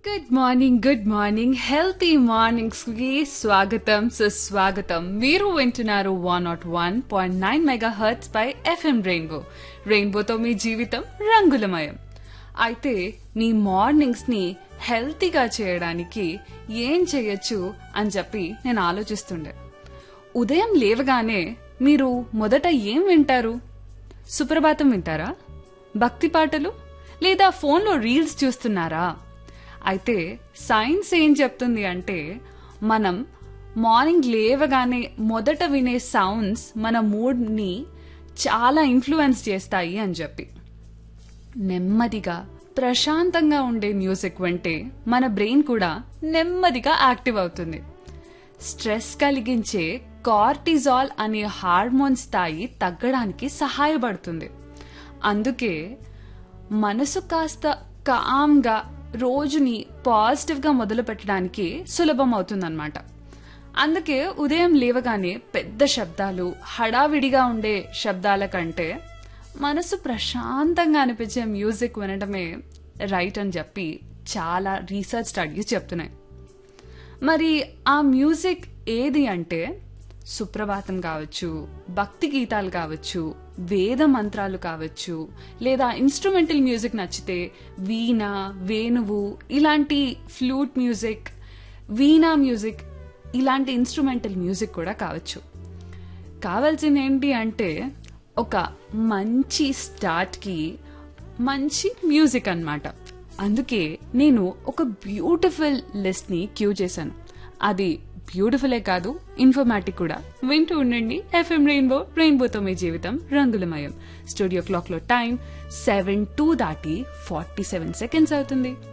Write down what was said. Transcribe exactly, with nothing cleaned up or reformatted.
Good morning good morning healthy mornings కి స్వాగతం సుస్వాగతం. మీరు వింటున్నారు one not one point nine mega hurts pi FM rainbow. రెయిన్బోతో మీ జీవితం రంగులమయం. అయితే మీ మార్నింగ్స్ ని హెల్తీగా చేయడానికి ఏం చేయొచ్చు అని చెప్పి నేను ఆలోచిస్తుండే. ఉదయం లేవగానే మీరు మొదట ఏం వింటారు? సుప్రభాతం వింటారా? భక్తి పాటలు లేదా ఫోన్లో రీల్స్ చూస్తున్నారా? అయితే సైన్స్ ఏం చెప్తుంది అంటే మనం మార్నింగ్ లేవగానే మొదట వినే సౌండ్స్ మన మూడ్ని చాలా ఇన్ఫ్లుయెన్స్ చేస్తాయి అని చెప్పి. నెమ్మదిగా ప్రశాంతంగా ఉండే మ్యూజిక్ వింటే మన బ్రెయిన్ కూడా నెమ్మదిగా యాక్టివ్ అవుతుంది. స్ట్రెస్ కలిగించే కార్టిజాల్ అనే హార్మోన్ స్థాయి తగ్గడానికి సహాయపడుతుంది. అందుకే మనసు కాస్త కామ్గా రోజుని పాజిటివ్గా మొదలు పెట్టడానికి సులభం అవుతుందన్నమాట. అందుకే ఉదయం లేవగానే పెద్ద శబ్దాలు, హడావిడిగా ఉండే శబ్దాల కంటే మనసు ప్రశాంతంగా అనిపించే మ్యూజిక్ వినడమే రైట్ అని చెప్పి చాలా రీసెర్చ్ స్టడీస్ చెప్తున్నాయి. మరి ఆ మ్యూజిక్ ఏది అంటే సుప్రభాతం కావచ్చు, భక్తి గీతాలు కావచ్చు, వేద మంత్రాలు కావచ్చు, లేదా ఇన్స్ట్రుమెంటల్ మ్యూజిక్ నచ్చితే వీణ, వేణువు, ఇలాంటి ఫ్లూట్ మ్యూజిక్, వీణా మ్యూజిక్, ఇలాంటి ఇన్స్ట్రుమెంటల్ మ్యూజిక్ కూడా కావచ్చు. కావాల్సింది ఏంటి అంటే ఒక మంచి స్టార్ట్కి మంచి మ్యూజిక్ అన్నమాట. అందుకే నేను ఒక బ్యూటిఫుల్ లిస్ట్ని క్యూ చేశాను. అది బ్యూటిఫులే కాదు, ఇన్ఫర్మాటిక్ కూడా. వింటూ ఉండండి ఎఫ్ఎం రెయిన్బో. రెయిన్బోతో మీ జీవితం రంగులమయం. స్టూడియో క్లాక్ లో టైం సెవెన్ టూ దాటి ఫార్టీ సెవెన్ సెకండ్స్ అవుతుంది.